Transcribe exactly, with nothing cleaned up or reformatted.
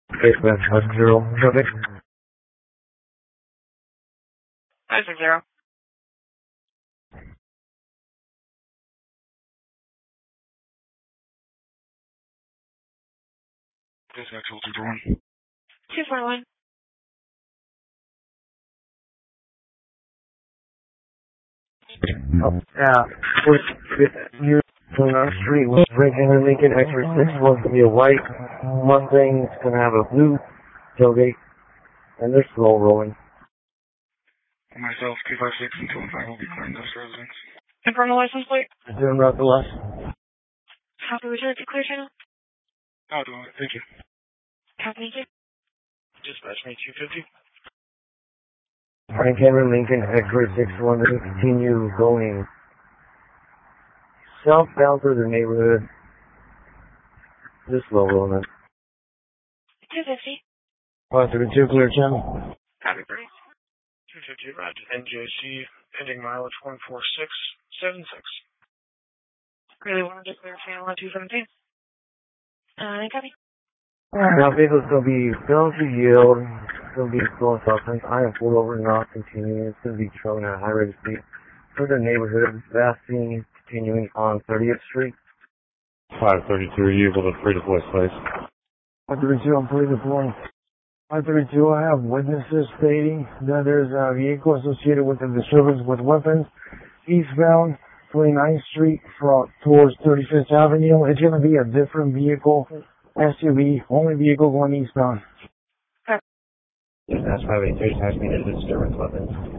Eight seven zero. Perfect. Five six zero. Dispatch two four one. Two four one. Oh, yeah. With, with you on our street with Red Henry Lincoln X three six wants to be a white Mustang. It's gonna have a blue tailgate, and they're slow rolling. Myself, two five six and two one five will be clearing those residents. Confirm the license plate. Doing route to left. Copy, return to clear channel. I'll do it. Thank you. Copy, thank you. Dispatch me two fifty. Frank Henry Lincoln X three six one to continue going southbound through the neighborhood. Just slow rolling. two fifty. five three two clear channel. Copy, three. two fifty, roger. N J C, ending mileage one four six seven six. Really wanted to clear channel on two seventeen. Uh, copy. Now, vehicle's going to be failing to yield. It's going to be slowing something. I am pulled over, not continuing. It's going to be traveling at a high rate of speed. For the neighborhood, Vasting continuing on thirtieth Street. five thirty-two, are you able to free deploy space? five thirty-two, I'm free deploying. five thirty-two, I have witnesses stating that there's a vehicle associated with the disturbance with weapons eastbound twenty-ninth Street from, towards thirty-fifth Avenue. It's going to be a different vehicle, S U V, only vehicle going eastbound. That's five eighty-three, has me to disturbance weapons.